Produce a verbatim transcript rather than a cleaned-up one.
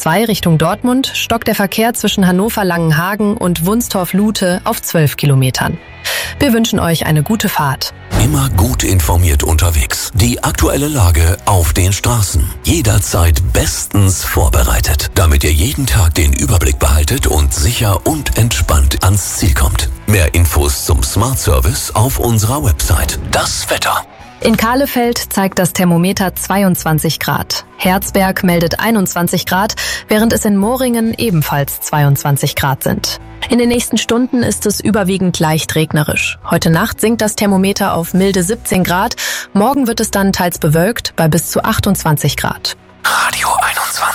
zwei Richtung Dortmund stockt der Verkehr zwischen Hannover-Langenhagen und Wunstorf-Lute auf zwölf Kilometern. Wir wünschen euch eine gute Fahrt. Immer gut informiert unterwegs. Die aktuelle Lage auf den Straßen. Jederzeit bestens vorbereitet, damit ihr jeden Tag den Überblick behaltet und sicher und entspannt ans Ziel kommt. Mehr Infos zum Smart Service auf unserer Website. Das Wetter. In Kahlefeld zeigt das Thermometer zweiundzwanzig Grad. Herzberg meldet einundzwanzig Grad, während es in Moringen ebenfalls zweiundzwanzig Grad sind. In den nächsten Stunden ist es überwiegend leicht regnerisch. Heute Nacht sinkt das Thermometer auf milde siebzehn Grad. Morgen wird es dann teils bewölkt bei bis zu achtundzwanzig Grad. Radio